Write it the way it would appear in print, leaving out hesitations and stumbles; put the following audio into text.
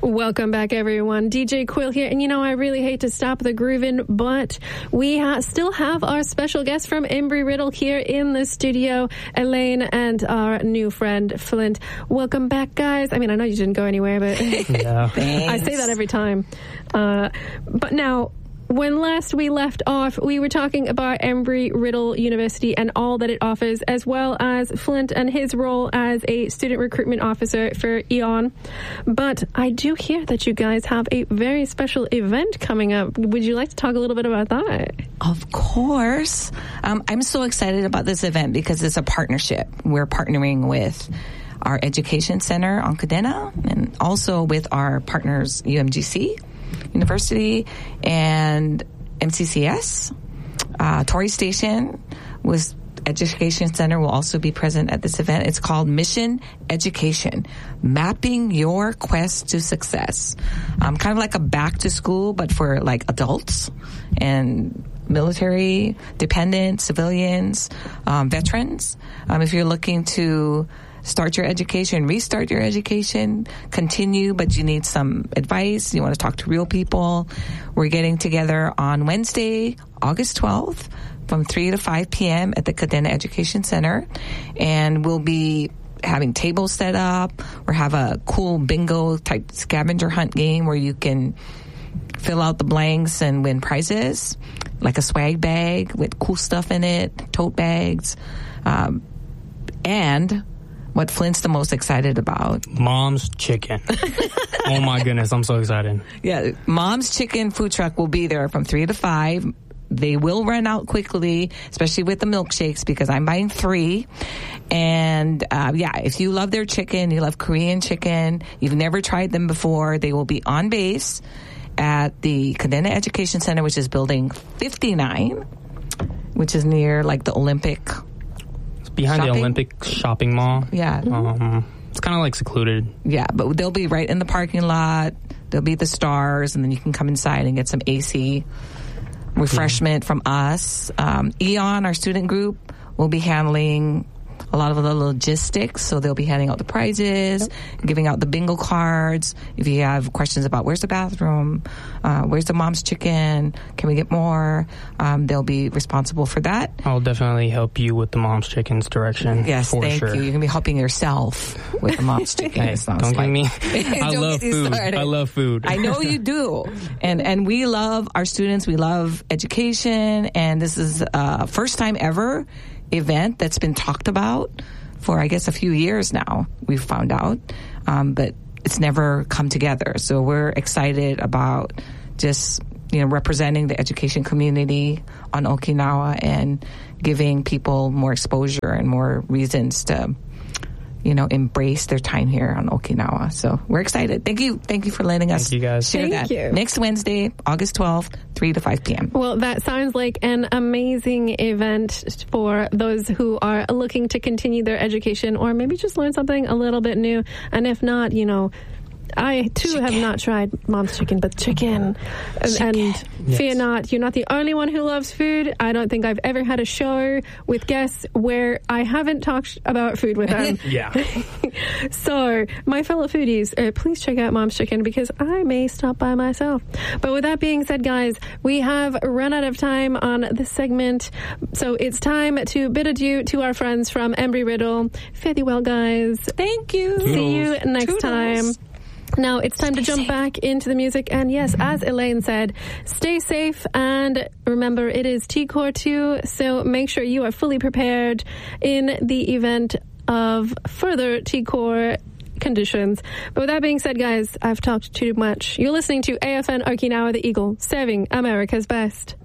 Welcome back, everyone. DJ Quill here. And, I really hate to stop the grooving, but we still have our special guest from Embry-Riddle here in the studio, Elaine, and our new friend, Flint. Welcome back, guys. I know you didn't go anywhere, but yeah. I say that every time. But now, when last we left off, we were talking about Embry-Riddle University and all that it offers, as well as Flint and his role as a student recruitment officer for EON. But I do hear that you guys have a very special event coming up. Would you like to talk a little bit about that? Of course. I'm so excited about this event because it's a partnership. We're partnering with our education center on Cadena and also with our partners UMGC University and MCCS. Torrey Station was Education Center will also be present at this event. It's called Mission Education, Mapping Your Quest to Success. Kind of like a back to school, but for like adults and military, dependents, civilians, veterans. If you're looking to start your education, restart your education, continue, but you need some advice, you want to talk to real people, we're getting together on Wednesday, August 12th from 3 to 5 p.m. at the Cadena Education Center. And we'll be having tables set up or have a cool bingo type scavenger hunt game where you can fill out the blanks and win prizes, like a swag bag with cool stuff in it, tote bags, and what Flint's the most excited about. Mom's Chicken. Oh my goodness, I'm so excited. Yeah, Mom's Chicken food truck will be there from 3 to 5. They will run out quickly, especially with the milkshakes, because I'm buying 3. And if you love their chicken, you love Korean chicken, you've never tried them before, they will be on base at the Cadena Education Center, which is building 59, which is near like the Olympic. Behind the Olympic shopping mall. Yeah. It's kind of like secluded. Yeah, but they'll be right in the parking lot. There'll be the stars, and then you can come inside and get some AC refreshment from us. EON, our student group, will be handling a lot of the logistics, so they'll be handing out the prizes, giving out the bingo cards. If you have questions about where's the bathroom, where's the Mom's Chicken, can we get more, they'll be responsible for that. I'll definitely help you with the Mom's Chicken's direction. Yes, for thank sure. you. You're going to be helping yourself with the Mom's Chicken. Hey, don't get me. I love food. I love food. I know you do. And we love our students. We love education. And this is first time ever event that's been talked about for, I guess, a few years now, we've found out. But it's never come together. So we're excited about just, representing the education community on Okinawa and giving people more exposure and more reasons to, embrace their time here on Okinawa. So we're excited. Thank you for letting us share that. Next Wednesday, August 12th, 3 to 5 p.m. Well, that sounds like an amazing event for those who are looking to continue their education or maybe just learn something a little bit new. And if not, I, too, have not tried Mom's Chicken, but chicken. And yes. Fear not, you're not the only one who loves food. I don't think I've ever had a show with guests where I haven't talked about food with them. Yeah. So, my fellow foodies, please check out Mom's Chicken because I may stop by myself. But with that being said, guys, we have run out of time on this segment. So, it's time to bid adieu to our friends from Embry-Riddle. Fare thee well, guys. Thank you. See you next time. Now it's time to jump back into the music. And yes, as Elaine said, stay safe. And remember, it is TCOR 2. So make sure you are fully prepared in the event of further TCOR conditions. But with that being said, guys, I've talked too much. You're listening to AFN Okinawa, the Eagle, serving America's best.